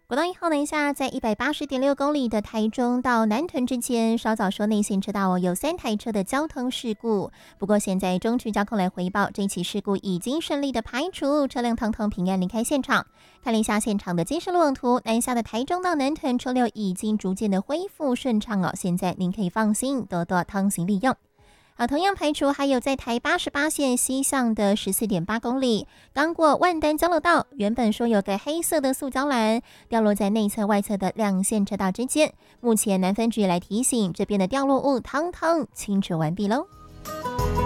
国道1号南下在180.6公里的台中到南屯之间，稍早说内线车道有3台车的交通事故。不过现在中区交控来回报，这起事故已经顺利的排除，车辆通通平安离开现场。看了一下现场的监视路网图，南下的台中到南屯车流已经逐渐的恢复顺畅哦，现在您可以放心多多通行利用。同样排除还有在台88线西向的14.8公里，刚过万丹交流道，原本说有个黑色的塑胶栏掉落在内侧外侧的两线车道之间，目前南分局也来提醒，这边的掉落物通通清除完毕喽。